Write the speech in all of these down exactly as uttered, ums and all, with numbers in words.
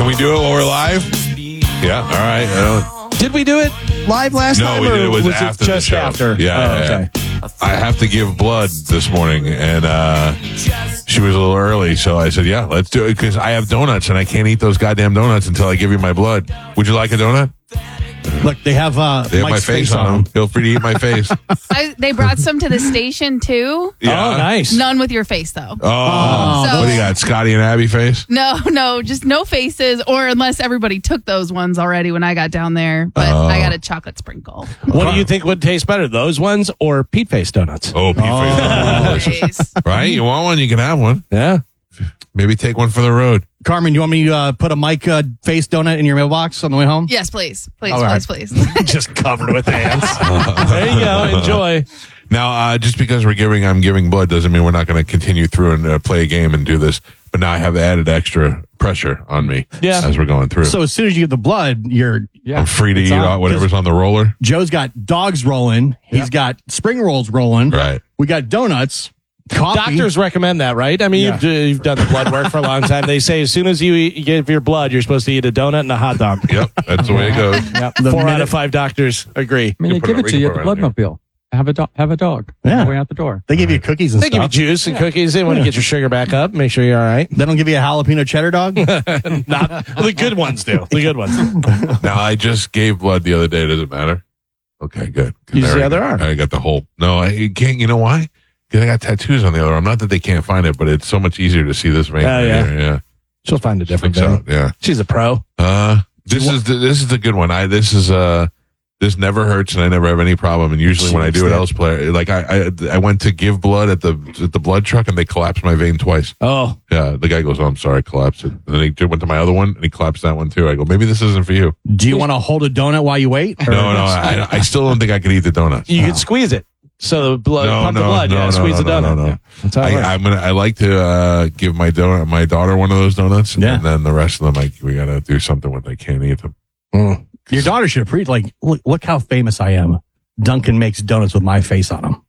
Can we do it while we're live? Yeah, all right. I Did we do it live last no, time? we did it or was, was after it just the show. after? Yeah, oh, yeah, okay. yeah. I have to give blood this morning, and uh, she was a little early, so I said, yeah, let's do it, because I have donuts, and I can't eat those goddamn donuts until I give you my blood. Would you like a donut? Look, they have uh, They have Mike's my face, on them. Feel free to eat my face. I, they brought some to the station too. Yeah. Oh, nice. None with your face though. Oh, So- what do you got, Scotty and Abby face? No, no, just no faces, or unless everybody took those ones already when I got down there. But Oh. I got a chocolate sprinkle. What do you think would taste better, those ones or Pete face donuts? Oh, Pete face. Nice. Right? You want one? You can have one. Yeah. Maybe take one for the road. Carmen, you want me to uh, put a Mike uh, face donut in your mailbox on the way home? Yes, please, please, All right. please, please. Just covered with ants. There you go. Enjoy. Now, uh, just because we're giving, I'm giving blood doesn't mean we're not going to continue through and uh, play a game and do this. But now I have added extra pressure on me Yeah. as we're going through. So as soon as you get the blood, you're yeah. I'm free to it's eat on. all, whatever's on the roller. Joe's got dogs rolling. He's got spring rolls rolling. Right. We got donuts. Coffee. Doctors recommend that, right? I mean, Yeah. you've, you've done the blood work for a long time. They say as soon as you eat, you give your blood, you're supposed to eat a donut and a hot dog. Yep. That's the way it goes. Yep. The Four out minute- of five doctors agree. I mean, You they put give it- it we to can you put at it the right here. Bloodmobile. Have a dog. Have a dog. Yeah. On the way out the door. They give you cookies and They give you stuff. juice and cookies. They want to get your sugar back up, make sure you're all right. They don't give you a jalapeno cheddar dog? Not well, the good ones do. The good ones. Now, I just gave blood the other day. Does it matter? Okay, good. 'Cause You see I- how there are. I got the whole. No, I you can't. You know why? Because I got tattoos on the other arm. Not that they can't find it, but it's so much easier to see this vein. Oh, right yeah. here. Yeah. She'll find a different Think so, thing. yeah. She's a pro. Uh, this is the, this is the good one. I this is uh this never hurts and I never have any problem. And usually when I do it elsewhere, like I, I I went to give blood at the at the blood truck and they collapsed my vein twice. Oh, Yeah, the guy goes, "Oh, I'm sorry, I collapsed it." And then he went to my other one and he collapsed that one too. I go, "Maybe this isn't for you." Do you want to hold a donut while you wait? Or- No, no, I, I still don't think I could eat the donuts. you could squeeze it. So the blood, No, pump no, the blood, no, yeah, no, squeeze no, the donut. no, no. Yeah. That's how it I, works. I'm gonna. I like to uh, give my donut, my daughter one of those donuts, Yeah. and then the rest of them, like we gotta do something with. I can't eat them. Mm. Your daughter should appreciate, like, look, look how famous I am. Duncan makes donuts with my face on them.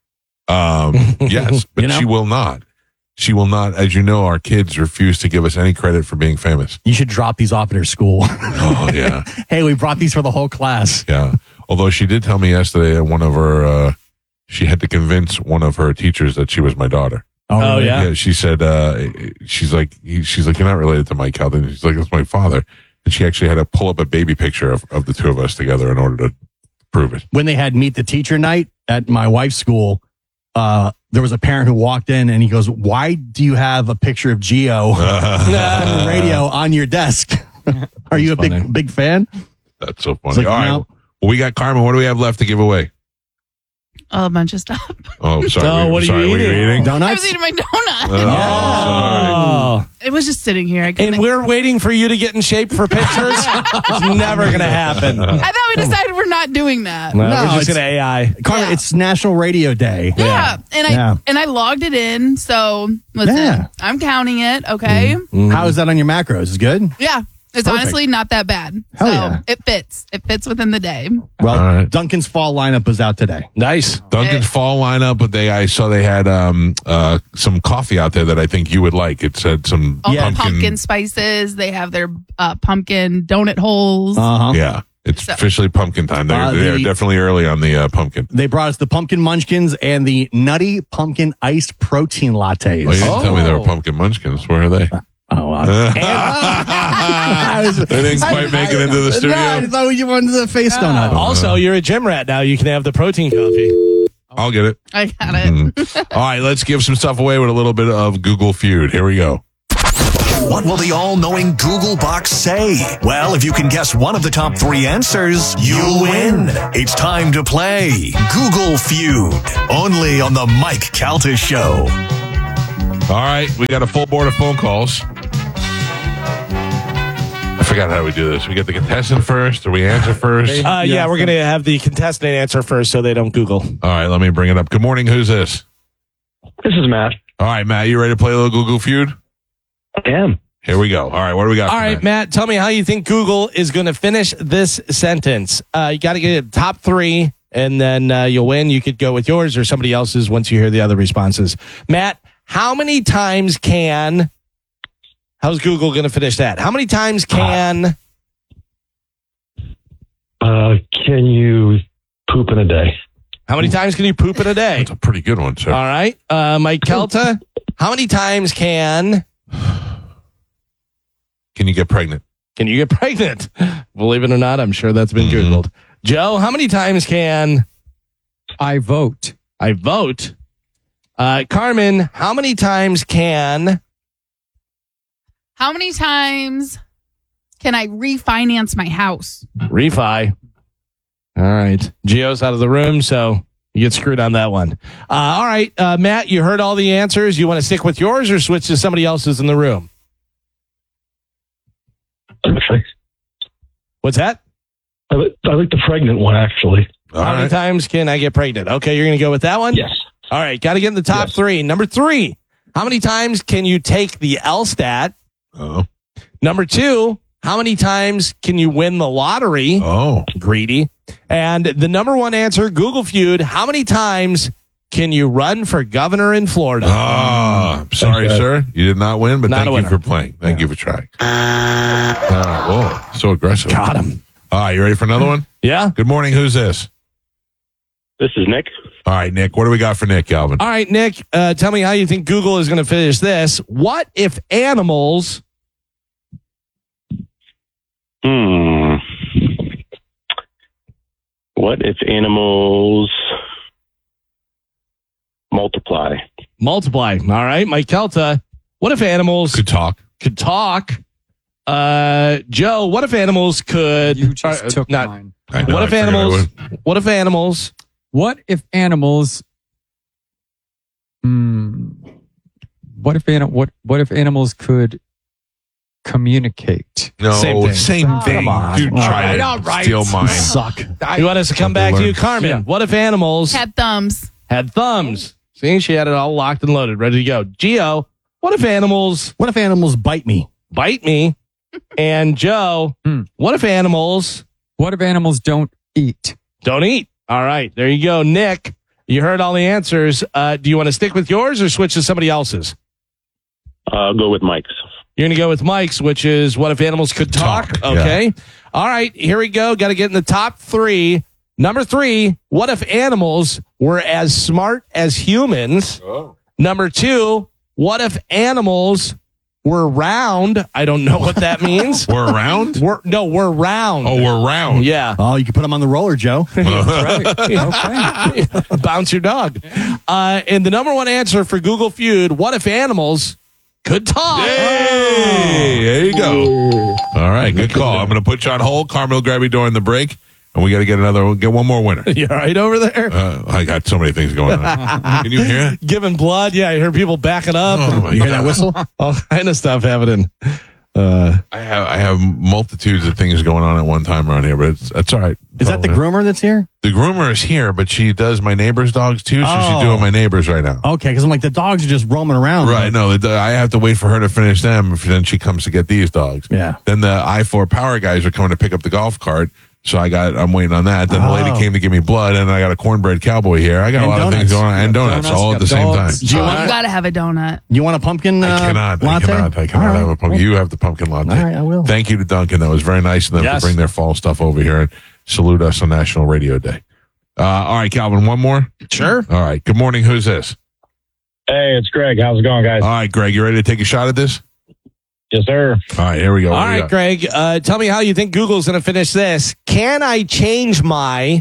Um, yes, but You know? she will not. She will not. As you know, our kids refuse to give us any credit for being famous. You should drop these off at her school. Oh yeah, Hey, we brought these for the whole class. yeah. Although she did tell me yesterday that one of her, uh, she had to convince one of her teachers that she was my daughter. Oh, really? yeah? She said, uh, she's like, he, she's like, "You're not related to Mike Calvin." She's like, "That's my father." And she actually had to pull up a baby picture of, of the two of us together in order to prove it. When they had meet the teacher night at my wife's school, uh, there was a parent who walked in and he goes, "Why do you have a picture of Geo on the radio on your desk? Are you a funny. big big fan?" That's so funny. It's like, All right. no. Well, we got Carmen. What do we have left to give away? A bunch of stuff. Oh, sorry. Oh, we- what are you sorry, were eating? eating? I Donuts? was eating my donut. Oh, Oh. It was just sitting here. I couldn't- And we're waiting for you to get in shape for pictures. It's never going to happen. No, I thought we decided we're not doing that. we're just it's- going to A I. Carmen, Yeah. it's National Radio Day. Yeah. And I Yeah. and I logged it in. So listen, Yeah. I'm counting it. Okay. How is that on your macros? Is it good? Yeah. It's Perfect. honestly not that bad. Hell so yeah. it fits. It fits within the day. Well, All right. Duncan's fall lineup was out today. Nice. Duncan's Eh. fall lineup, but they I saw they had um uh some coffee out there that I think you would like. It said some All Yeah. the pumpkin spices. They have their uh, pumpkin donut holes. Uh huh. Yeah, it's So- officially pumpkin time. They're, Uh, the- they're definitely early on the uh, pumpkin. They brought us the pumpkin munchkins and the nutty pumpkin iced protein lattes. Oh, you didn't tell me they were Oh. pumpkin munchkins. Where are they? Oh, uh, I was- They didn't quite make it into the studio. No, I thought you wanted the face donut. Also, you're a gym rat now. You can have the protein coffee. I'll get it. I got it. Mm. All right, let's give some stuff away with a little bit of Google Feud. Here we go. What will the all-knowing Google box say? Well, if you can guess one of the top three answers, you'll win. It's time to play Google Feud, only on the Mike Calta Show. All right, we got a full board of phone calls. I forgot how we do this. We get the contestant first, or we answer first. Uh, yeah, we're going to have the contestant answer first so they don't Google. All right, let me bring it up. Good morning. Who's this? This is Matt. All right, Matt, you ready to play a little Google Feud? I am. Here we go. All right, what do we got? All for right, Matt, tell me how you think Google is going to finish this sentence. Uh, you got to get top three, and then uh, you'll win. You could go with yours or somebody else's once you hear the other responses. Matt, how many times can... How's Google going to finish that? How many times can Uh, can you poop in a day? how many times can you poop in a day? That's a pretty good one, sir. All right, uh, Mike Kelta. How many times can Can you get pregnant? can you get pregnant? Believe it or not, I'm sure that's been Mhm. Googled. Joe, how many times can I vote. I vote? Uh, Carmen, how many times can How many times can I refinance my house? refi? All right, Gio's out of the room, so you get screwed on that one. Uh, all right, uh, Matt, you heard all the answers. You want to stick with yours or switch to somebody else's in the room? Okay. What's that? I, li- I like the pregnant one, actually. All How many right. times can I get pregnant? Okay, you're going to go with that one? Yes. All right, got to get in the top Yes. three. Number three, how many times can you take the LSTAT? Oh. Number two, how many times can you win the lottery? Oh. Greedy. And the number one answer, Google Feud, how many times can you run for governor in Florida? Ah, I'm sorry, Thanks, sir. You did not win, but Not a thank you winner. for playing. Thank you for trying. Uh, whoa, so aggressive. Got him. All right, you ready for another one? Yeah? Good morning. Who's this? This is Nick. All right, Nick. What do we got for Nick, Calvin? All right, Nick, uh, tell me how you think Google is going to finish this. What if animals Hmm. What if animals multiply? multiply? All right, Mike Kelta, what if animals Good talk. could talk? Uh, Joe, what if animals could You just uh, took not, mine. I know, what I if figured I animals would. what if animals What if animals? Hmm. What if anim- what what if animals could communicate? No, Same thing. Same thing. Come on. Dude, All try right, to all right. steal mine. Suck. you want us to come back to you, Carmen? Yeah. What if animals Had thumbs. had thumbs? See, she had it all locked and loaded, ready to go. Gio, what if animals What if animals bite me? bite me? And Joe, Hmm. what if animals What if animals don't eat? don't eat? All right, there you go. Nick, you heard all the answers. Uh, do you want to stick with yours or switch to somebody else's? I'll go with Mike's. You're going to go with Mike's, which is what if animals could talk? Talk, yeah. Okay. All right, here we go. Got to get in the top three. Number three, what if animals were as smart as humans? Oh. Number two, what if animals were round? I don't know what that means. We're around? We're, no, we're round. Oh, we're round. Yeah. Oh, you can put them on the roller, Joe. Right. Okay. Bounce your dog. Uh, and the number one answer for Google Feud, what if animals could talk? Hey, there you go. All right, good call. I'm going to put you on hold. Carmel will grab you during the break, and we got to get another, get one more winner. You all right over there? Uh, I got so many things going on. Can you hear it? Giving blood. Yeah, I heard people backing up. Oh, my You hear that God. whistle? All kind of stuff happening. Uh, I have I have multitudes of things going on at one time around here, but it's that's all right. Is that the groomer that's here? The groomer is here, but she does my neighbor's dogs too, so Oh. she's doing my neighbor's right now. Okay, because I'm like, the dogs are just roaming around. Right, no, the- I have to wait for her to finish them. If then she comes to get these dogs. Yeah. Then the I four Power guys are coming to pick up the golf cart, so I got I'm waiting on that. Then the lady Oh. came to give me blood, and I got a cornbread cowboy here. I got And a lot of donuts. things going on, and donuts, Donuts, all got at the same time. dogs. Do you You want, gotta have a donut. you want a pumpkin uh, I cannot. I latte? cannot. I cannot All right. have a pumpkin. You have the pumpkin latte. All right, I will. Thank you to Duncan. That was very nice of them Yes. to bring their fall stuff over here and salute us on National Radio Day. Uh, all right, Calvin, one more? sure. All right. Good morning. Who's this? Hey, it's Greg. How's it going, guys? All right, Greg, you ready to take a shot at this? Yes, sir. All right, here we go. All What do we right, got? Greg. Uh, tell me how you think Google's going to finish this. Can I change my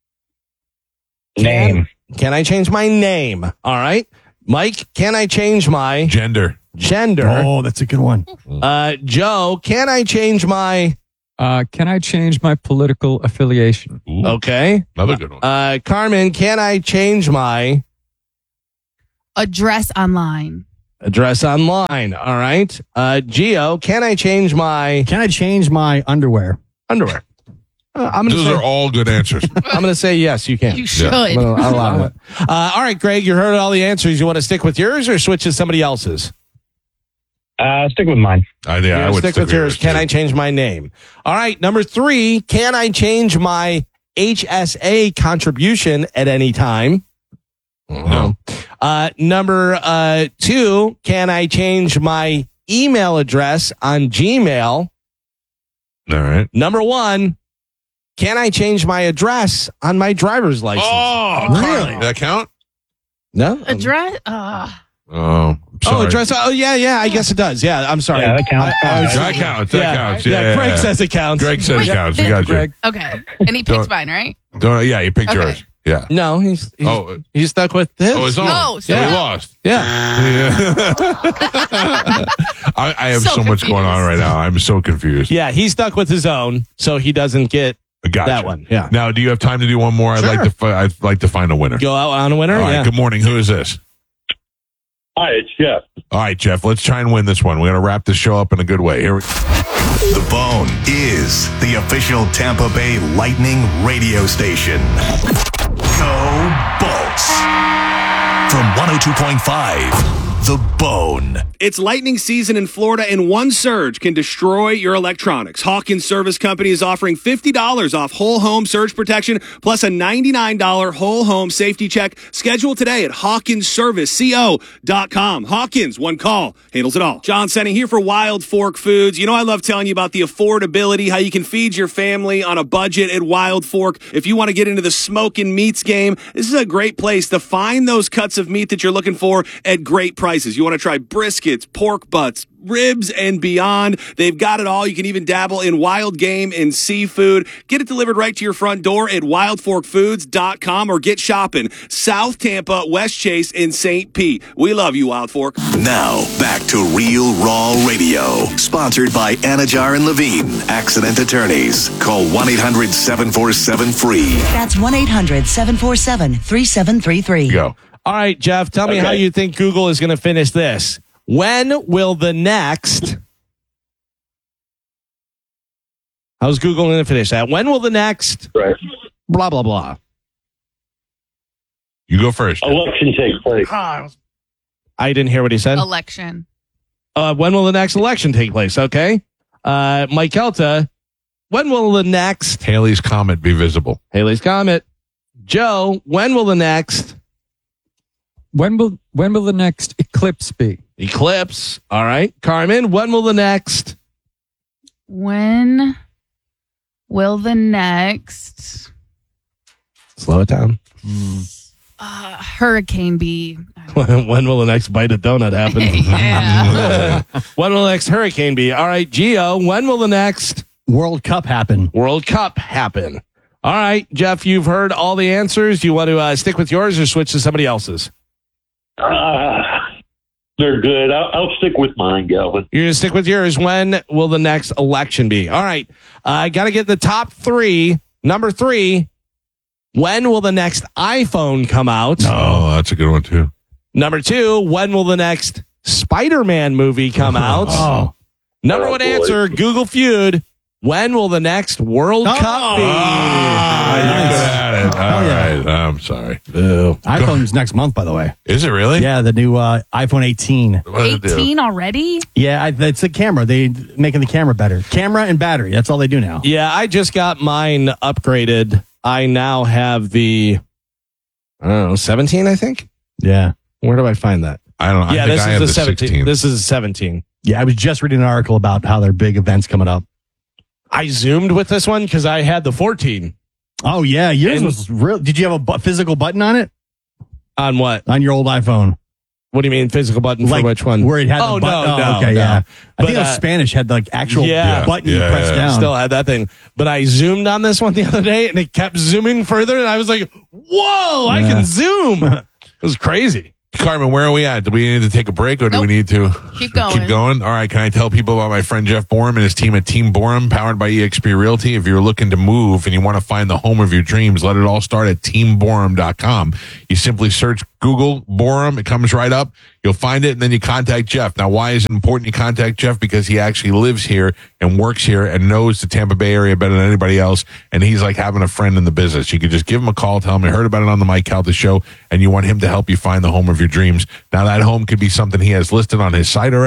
Name. Can I change my name? All right, Mike. Can I change my Gender. gender? Oh, that's a good one. Uh, Joe. Can I change my? Uh, can I change my political affiliation? Ooh, Okay. another good one. Uh, Carmen. Can I change my Address online. address online? All right. Uh, Gio. Can I change my Can I change my underwear? underwear? Uh, I'm going Those to are say. all good answers. I'm going to say yes. You can. You should. I'm gonna- I'll allow it. Uh, all right, Greg. You heard all the answers. You want to stick with yours or switch to somebody else's? Uh, stick with mine. I, yeah, I You would stick with yours. Can too. I change my name? All right. Number three, can I change my H S A contribution at any time? No. Uh, number uh, two, can I change my email address on Gmail. All right. Number one, can I change my address on my driver's license? Oh, Really? Did that count? No? Address. Uh, Oh, Oh, sorry. address. Oh, yeah, yeah. I guess it does. Yeah, I'm sorry. Yeah, that counts. I- I was- That counts. That yeah, counts. Yeah, Yeah, Greg yeah. says it counts. Greg says Wait, it counts. You got you. Greg. okay. And he picks Don't- mine, right? Don't, yeah, you picked Okay. yours. Yeah. No, he's he's, Oh, he's stuck with this. oh, his own. No, so yeah. he lost. Yeah. Yeah. I, I have so, So much going on confused. right now. I'm so confused. Yeah, he's stuck with his own, so he doesn't get Gotcha. that one. Yeah. Now, do you have time to do one more? I'd like to. Fi- I'd like to find a winner. Go out on a winner. All right. Yeah. Good morning. Who is this? Hi, it's Jeff. All right, Jeff. Let's try and win this one. We're gonna wrap this show up in a good way. Here we The Bone is the official Tampa Bay Lightning radio station. Go Bolts. From one oh two point five, The Bone. It's lightning season in Florida, and one surge can destroy your electronics. Hawkins Service Company is offering fifty dollars off whole home surge protection plus a ninety-nine dollars whole home safety check. Schedule today at hawkins service co dot com. Hawkins, one call, handles it all. John Senning here for Wild Fork Foods. You know I love telling you about the affordability, how you can feed your family on a budget at Wild Fork. If you want to get into the smoking meats game, this is a great place to find those cuts of meat that you're looking for at great prices. You want to try briskets, pork butts, ribs, and beyond. They've got it all. You can even dabble in wild game and seafood. Get it delivered right to your front door at wild fork foods dot com or get shopping South Tampa, West Chase, and Saint Pete. We love you, Wild Fork. Now, back to Real Raw Radio. Sponsored by Anajar and Levine, Accident Attorneys. Call one eight hundred seven four seven free. That's one eight hundred seven four seven three seven three three. go. All right, Jeff, tell me Okay. how you think Google is going to finish this. When will the next... How's Google going to finish that? When will the next... Right. Blah, blah, blah. You go first. Jeff. Election takes place. I didn't hear what he said. Election. Uh, when will the next election take place? Okay. Uh, Mike Kelta, when will the next... Haley's Comet be visible? Haley's Comet. Joe, when will the next... When will when will the next eclipse be? Eclipse. All right. Carmen, when will the next... When will the next Slow it down. uh, hurricane be? when will the next bite of donut happen? Yeah. When will the next hurricane be? All right, Gio, when will the next World Cup happen. World Cup happen? All right, Jeff, you've heard all the answers. Do you want to uh, stick with yours or switch to somebody else's? Uh, they're good. I'll, I'll stick with mine, Galvin. You're going to stick with yours. When will the next election be? All right, I uh, got to get the top three. Number three, when will the next iPhone come out? Oh, that's a good one too. Number two, when will the next Spider-Man movie come out? Oh. Number Oh, one boy. answer, Google Feud. When will the next World Oh. Cup be? Ah, you could have had it. All yeah. right. I'm sorry. Boo. iPhone's next month, by the way. Is it really? Yeah, the new uh, iPhone eighteen. What did it do? eighteen already? Yeah, I, it's the camera. They making the camera better. Camera and battery. That's all they do now. Yeah, I just got mine upgraded. I now have the, I don't know, seventeen, I think. Yeah. Where do I find that? I don't know. yeah, I think this I is have the the seventeen. sixteen. This is seventeen. Yeah, I was just reading an article about how their big events coming up. I zoomed with this one because I had the fourteen. Oh, yeah. Yours And- was real. Did you have a bu- physical button on it? On what? On your old iPhone? What do you mean physical button Like, for which one? Where it had oh, the button? no, no, okay, no. yeah. I But, think it was uh, Spanish had like actual Yeah. button Yeah, you press yeah, down. Still had that thing. But I zoomed on this one the other day and it kept zooming further. And I was like, whoa, I Yeah. can zoom. It was crazy. Carmen, where are we at? Do we need to take a break or do we Nope. need to Keep going. keep going? All right. Can I tell people about my friend Jeff Borum and his team at Team Borum, powered by eXp Realty? If you're looking to move and you want to find the home of your dreams, let it all start at team borum dot com. You simply search Google Borum. It comes right up. You'll find it, and then you contact Jeff. Now, why is it important you contact Jeff? Because he actually lives here and works here and knows the Tampa Bay area better than anybody else, and he's like having a friend in the business. You could just give him a call, tell him you heard about it on the Mike Calta show, and you want him to help you find the home of your dreams. Now, that home could be something he has listed on his site already.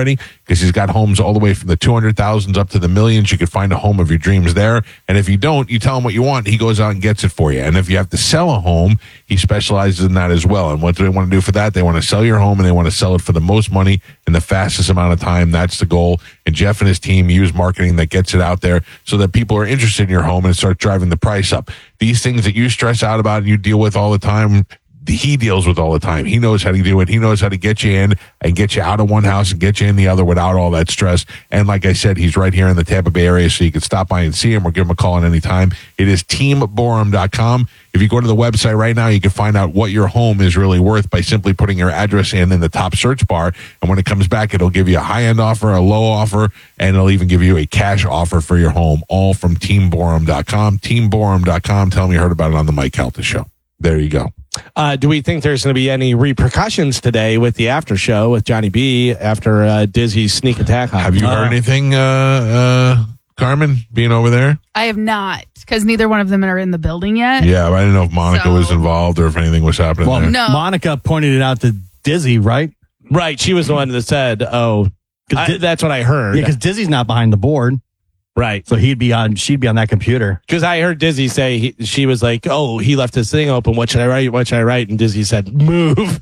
because he's got homes all the way from the two hundred thousands up to the millions. You could find a home of your dreams there. And if you don't, you tell him what you want. He goes out and gets it for you. And if you have to sell a home, he specializes in that as well. And what do they want to do for that? They want to sell your home, and they want to sell it for the most money in the fastest amount of time. That's the goal. And Jeff and his team use marketing that gets it out there so that people are interested in your home and start driving the price up. These things that you stress out about and you deal with all the time, he deals with all the time. He knows how to do it. He knows how to get you in and get you out of one house and get you in the other without all that stress. And like I said, he's right here in the Tampa Bay area, so you can stop by and see him or give him a call at any time. It is team borum dot com. If you go to the website right now, you can find out what your home is really worth by simply putting your address in in the top search bar. And when it comes back, it'll give you a high-end offer, a low offer, and it'll even give you a cash offer for your home, all from team borum dot com. team borum dot com. Tell them you heard about it on the Mike Calta Show. There you go. Uh, do we think there's going to be any repercussions today with the after show with Johnny B after uh, Dizzy's sneak attack? Have you heard anything, uh, uh, Carmen, being over there? I have not, because neither one of them are in the building yet. Yeah, but I didn't know if Monica So- was involved or if anything was happening Well, there. No. Monica pointed it out to Dizzy, right? Right, she was the one that said, "Oh, I, Di- that's what I heard." Yeah, because Dizzy's not behind the board, right, so he'd be on. She'd be on that computer. because I heard Dizzy say he, she was like, "Oh, he left his thing open. What should I write? What should I write?" And Dizzy said, "Move."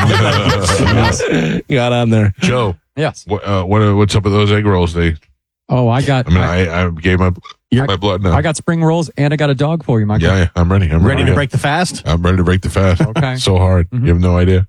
Got on there. Joe, Yes. what, uh, what what's up with those egg rolls? They, Oh, I got. I mean, I, I, I gave my You're- my blood now. I got spring rolls and I got a dog for you, Michael. yeah, yeah, I'm ready. I'm Ready ready, to break the fast? I'm ready to break the fast. Okay. So hard. Mhm. You have no idea.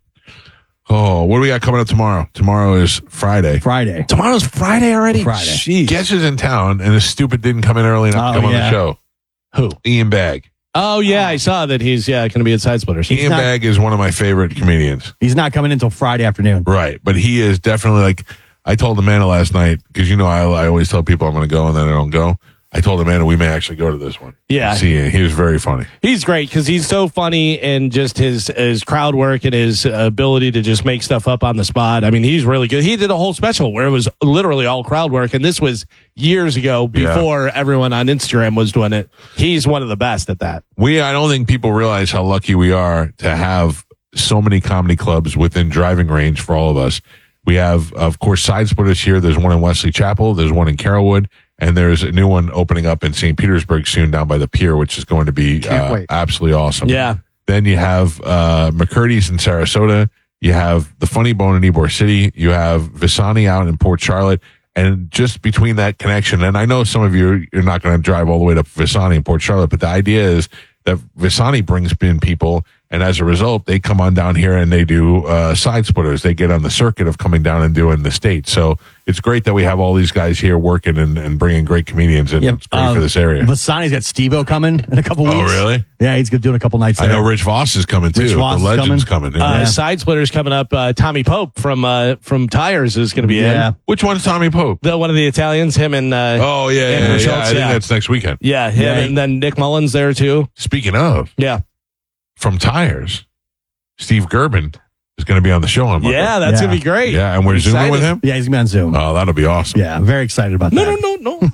Oh, what do we got coming up tomorrow? Tomorrow is Friday. Friday. Tomorrow's Friday already. Friday. Jeez. Guess is in town, and this stupid didn't come in early enough to Oh, come on the yeah. show. Who? Ian Bagg. Oh yeah, I saw that he's yeah going to be at Side Splitters. Ian not- Bagg is one of my favorite comedians. He's not coming until Friday afternoon. Right. But he is definitely like, I told Amanda last night, because you know, I, I always tell people I'm going to go and then I don't go. I told Amanda we may actually go to this one. Yeah. See, he was very funny. He's great because he's so funny and just his his crowd work and his ability to just make stuff up on the spot. I mean, he's really good. He did a whole special where it was literally all crowd work, and this was years ago before everyone on Instagram was doing it. He's one of the best at that. We, I don't think people realize how lucky we are to have so many comedy clubs within driving range for all of us. We have, of course, Side Splitters here. There's one in Wesley Chapel. There's one in Carrollwood. And there's a new one opening up in Saint Petersburg soon down by the pier, which is going to be Can't uh, wait. absolutely awesome. Yeah. Then you have uh, McCurdy's in Sarasota. You have the Funny Bone in Ybor City. You have Visani out in Port Charlotte. And just between that connection, and I know some of you, you're not going to drive all the way to Visani in Port Charlotte, but the idea is that Visani brings in people, and as a result, they come on down here and they do uh, Side Splitters. They get on the circuit of coming down and doing the state. So it's great that we have all these guys here working and, and bringing great comedians in. It's great for this area. Vasani's got Steve-O coming in a couple weeks. Oh, really? Yeah, he's doing a couple nights I there. know Rich Voss is coming too. Rich Voss The is Legend's coming. coming. Yeah. Uh, Side Splitters coming up. Uh, Tommy Pope from uh, from Tires is going to be Yeah. in. Which one's Tommy Pope? The one of the Italians. Him and uh, Oh, yeah, yeah, Andrew yeah. Schultz, I think yeah. that's next weekend. yeah, him Yeah. and then Nick Mullins there too. Speaking of, Yeah, from Tires, Steve Gerben is going to be on the show on Monday. yeah, that's Yeah. gonna be great. Yeah, and we're zooming with him? Yeah, he's gonna be on Zoom. Oh, that'll be awesome. Yeah, I'm very excited about No, that. no, no,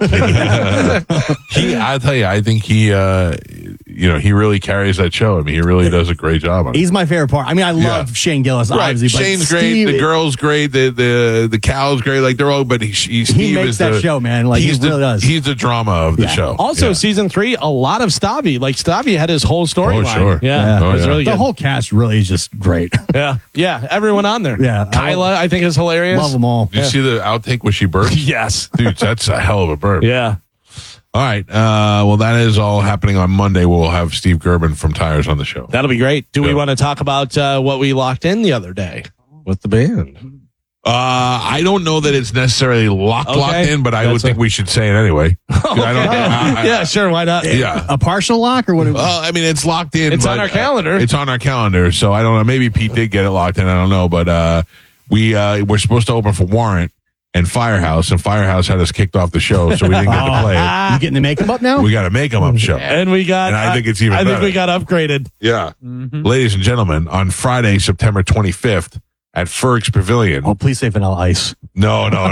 no. he, I'll tell you, I think he, uh, you know, he really carries that show. I mean, he really does a great job on it. He's my favorite part. I mean, I love Yeah. Shane Gillis, Right, obviously. but Shane's great. Steve- The girl's great. The the the cow's great. Like they're all, but he, he, Steve makes is that the, show, man. Like, he he's the, really does. He's the drama of the Yeah. show. Also, Yeah. season three, a lot of Stavi. Like Stavi had his whole storyline. Oh, sure. Yeah, Yeah. it was Oh, yeah. really the good. whole cast really is just great. yeah, yeah, everyone on there. Yeah, I Kyla, I think is hilarious. Love them all. Did you see the outtake where she burped? Yes. Dude, that's a hell of a burp. Yeah. All right. Uh, well, that is all happening on Monday. We'll have Steve Gerben from Tires on the show. That'll be great. Do we Yeah. want to talk about uh, what we locked in the other day with the band? Uh, I don't know that it's necessarily locked Okay. locked in, but I That's would think a- we should say it anyway. I don't, I- I- yeah, sure. Why not? yeah. A partial lock or what? Well, I mean, it's locked in. It's but, on our uh, calendar. it's on our calendar. So I don't know. Maybe Pete did get it locked in. I don't know. But uh, we uh, we're supposed to open for Warrant and Firehouse, and Firehouse had us kicked off the show, so we didn't get to play it. You getting the makeup up now? We got a make 'em up show. And we got. And I think it's even I think better. we got upgraded. Yeah. Ladies and gentlemen, on Friday, September twenty-fifth at Ferg's Pavilion. Oh, please say Vanilla Ice. No, no,